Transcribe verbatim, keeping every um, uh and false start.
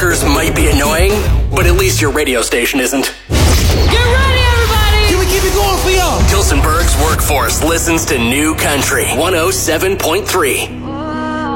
truckers might be annoying, but at least your radio station isn't. Get ready, everybody! Can we keep it going for y'all? Tilsonburg's workforce listens to New Country one oh seven point three.